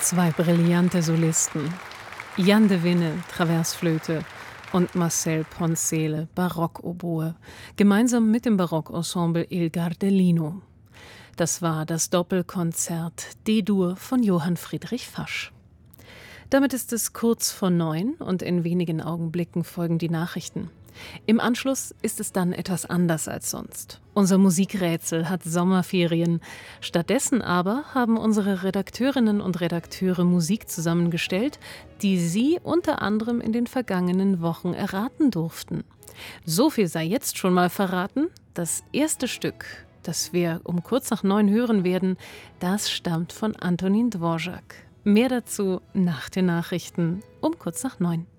Zwei brillante Solisten. Jan de Winne, Traversflöte und Marcel Poncele, Barockoboe, gemeinsam mit dem Barockensemble Il Gardellino. Das war das Doppelkonzert D-Dur von Johann Friedrich Fasch. Damit ist es kurz vor 9 und in wenigen Augenblicken folgen die Nachrichten. Im Anschluss ist es dann etwas anders als sonst. Unser Musikrätsel hat Sommerferien. Stattdessen aber haben unsere Redakteurinnen und Redakteure Musik zusammengestellt, die Sie unter anderem in den vergangenen Wochen erraten durften. So viel sei jetzt schon mal verraten: Das erste Stück, das wir um kurz nach 9 hören werden, das stammt von Antonín Dvořák. Mehr dazu nach den Nachrichten um kurz nach 9.